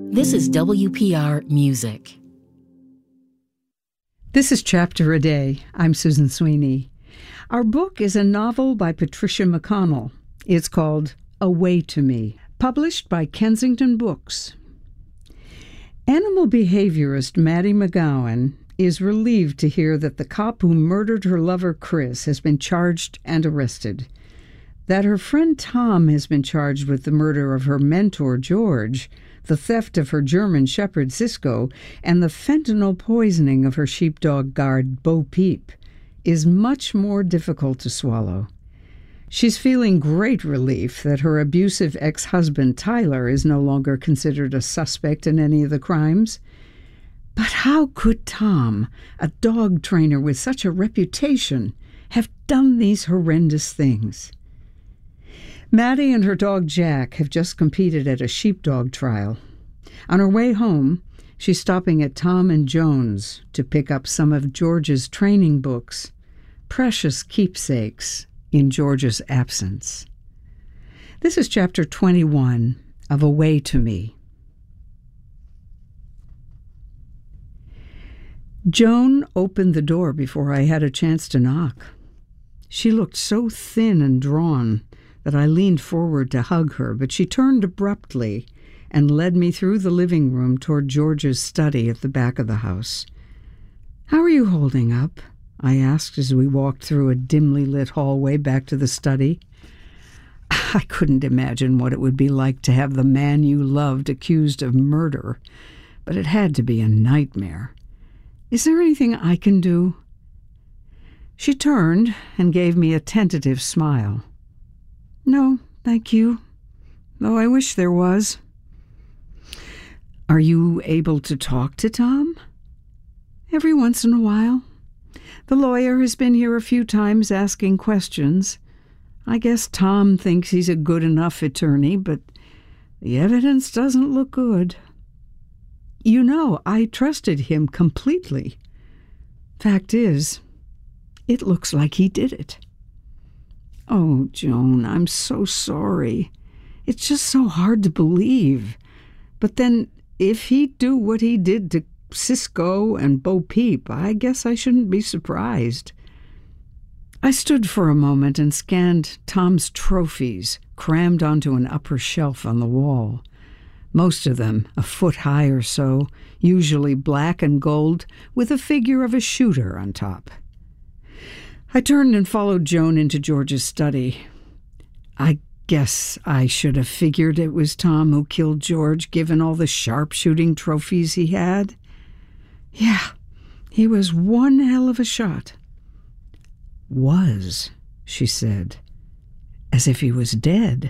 This is WPR Music. This is Chapter a Day. I'm Susan Sweeney. Our book is a novel by Patricia McConnell. It's called Away to Me, published by Kensington Books. Animal behaviorist Maddie McGowan is relieved to hear that the cop who murdered her lover Chris has been charged and arrested. That her friend Tom has been charged with the murder of her mentor George, the theft of her German shepherd Cisco, and the fentanyl poisoning of her sheepdog guard Bo Peep is much more difficult to swallow. She's feeling great relief that her abusive ex-husband Tyler is no longer considered a suspect in any of the crimes. But how could Tom, a dog trainer with such a reputation, have done these horrendous things? Maddie and her dog Jack have just competed at a sheepdog trial. On her way home, she's stopping at Tom and Jones to pick up some of George's training books, precious keepsakes in George's absence. This is Chapter 21 of Away to Me. Joan opened the door before I had a chance to knock. She looked so thin and drawn that I leaned forward to hug her, but she turned abruptly and led me through the living room toward George's study at the back of the house. "How are you holding up?" I asked as we walked through a dimly lit hallway back to the study. I couldn't imagine what it would be like to have the man you loved accused of murder, but it had to be a nightmare. "Is there anything I can do?" She turned and gave me a tentative smile. "No, thank you, though I wish there was." "Are you able to talk to Tom?" "Every once in a while. The lawyer has been here a few times asking questions. I guess Tom thinks he's a good enough attorney, but the evidence doesn't look good. You know, I trusted him completely. Fact is, it looks like he did it." "Oh, Joan, I'm so sorry. It's just so hard to believe. But then, if he'd do what he did to Cisco and Bo Peep, I guess I shouldn't be surprised." I stood for a moment and scanned Tom's trophies crammed onto an upper shelf on the wall. Most of them a foot high or so, usually black and gold, with a figure of a shooter on top. I turned and followed Joan into George's study. I guess I should have figured it was Tom who killed George, given all the sharpshooting trophies he had. Yeah, he was one hell of a shot. "Was," she said, as if he was dead.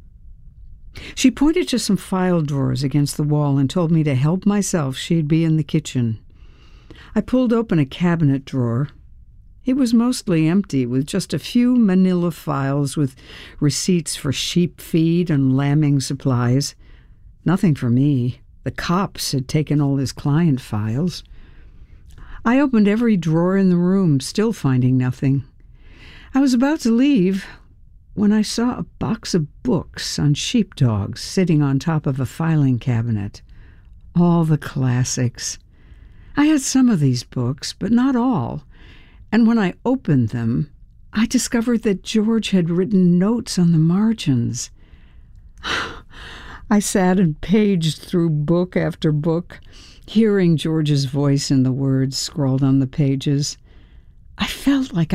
She pointed to some file drawers against the wall and told me to help myself. She'd be in the kitchen. I pulled open a cabinet drawer. It was mostly empty, with just a few manila files with receipts for sheep feed and lambing supplies. Nothing for me. The cops had taken all his client files. I opened every drawer in the room, still finding nothing. I was about to leave when I saw a box of books on sheepdogs sitting on top of a filing cabinet. All the classics. I had some of these books, but not all. And when I opened them, I discovered that George had written notes on the margins. I sat and paged through book after book, hearing George's voice in the words scrawled on the pages. I felt like